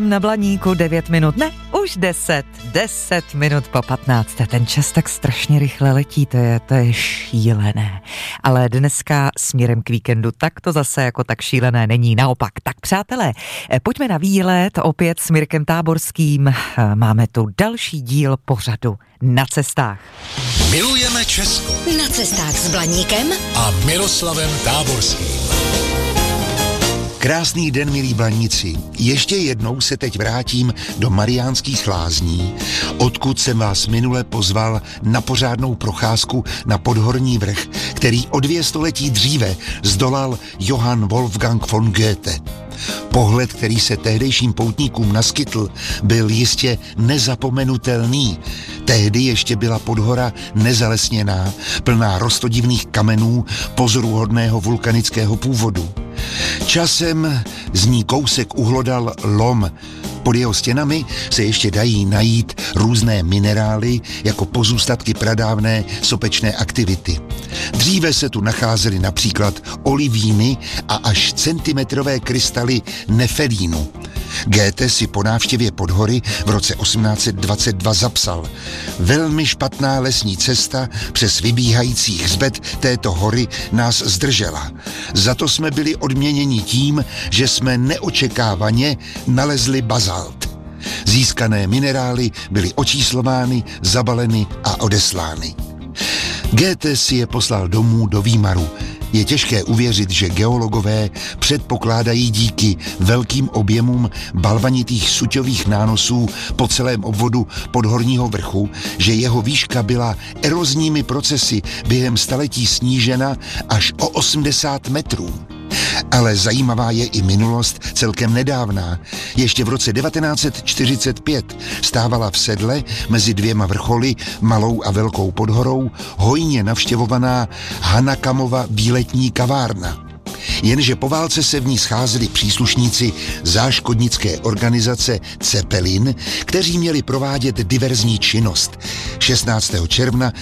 Na Blaníku 9 minut, ne, už 10 minut po 15. Ten čas tak strašně rychle letí, to je šílené. Ale dneska směrem k víkendu tak to zase jako tak šílené není, naopak. Tak přátelé, pojďme na výlet opět s Mirkem Táborským. Máme tu další díl pořadu Na cestách. Milujeme Česko. Na cestách s Blaníkem A Miroslavem Táborským. Krásný den, milí Blaníci. Ještě jednou se teď vrátím do Mariánských Lázní, odkud jsem vás minule pozval na pořádnou procházku na podhorní vrch, který o 2 století dříve zdolal Johann Wolfgang von Goethe. Pohled, který se tehdejším poutníkům naskytl, byl jistě nezapomenutelný. Tehdy ještě byla podhora nezalesněná, plná roztodivných kamenů pozoruhodného vulkanického původu. Časem z ní kousek uhlodal lom. Pod jeho stěnami se ještě dají najít různé minerály jako pozůstatky pradávné sopečné aktivity. Dříve se tu nacházely například olivíny a až centimetrové krystaly nefelínu. Goethe si po návštěvě podhory v roce 1822 zapsal: velmi špatná lesní cesta přes vybíhající hřbet této hory nás zdržela. Za to jsme byli odměněni tím, že jsme neočekávaně nalezli bazalt. Získané minerály byly očíslovány, zabaleny a odeslány. Goethe si je poslal domů do Výmaru. Je těžké uvěřit, že geologové předpokládají díky velkým objemům balvanitých suťových nánosů po celém obvodu podhorního vrchu, že jeho výška byla erozními procesy během staletí snížena až o 80 metrů. Ale zajímavá je i minulost celkem nedávná. Ještě v roce 1945 stávala v sedle mezi 2 vrcholy, Malou a Velkou Podhorou, hojně navštěvovaná Hanakamova výletní kavárna. Jenže po válce se v ní scházeli příslušníci záškodnické organizace Cepelin, kteří měli provádět diverzní činnost. 16. června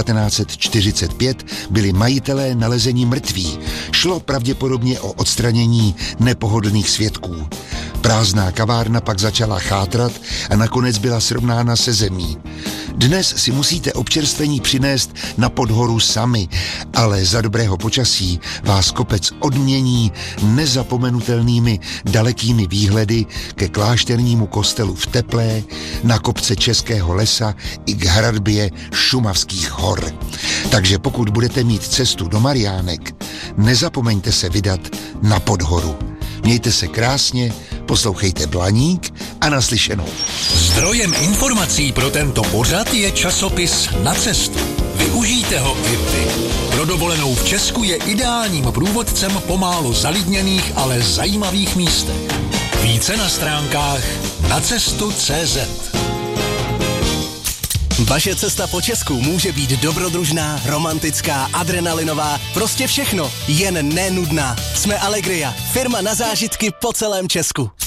1945 byli majitelé nalezení mrtví. Šlo pravděpodobně o odstranění nepohodlných svědků. Prázdná kavárna pak začala chátrat a nakonec byla srovnána se zemí. Dnes si musíte občerstvení přinést na podhoru sami, ale za dobrého počasí vás kopec odmění nezapomenutelnými dalekými výhledy ke klášternímu kostelu v Teplé, na kopce Českého lesa i k hradbě Šumavských hor. Takže pokud budete mít cestu do Mariánek, nezapomeňte se vydat na podhoru. Mějte se krásně, poslouchejte Blaník a naslyšenou. Zdrojem informací pro tento pořad je časopis Na cestu. Využijte ho i vy. Pro dovolenou v Česku je ideálním průvodcem po málo zalidněných, ale zajímavých místech. Více na stránkách nacestu.cz. Vaše cesta po Česku může být dobrodružná, romantická, adrenalinová, prostě všechno, jen nenudná. Jsme Allegria, firma na zážitky po celém Česku.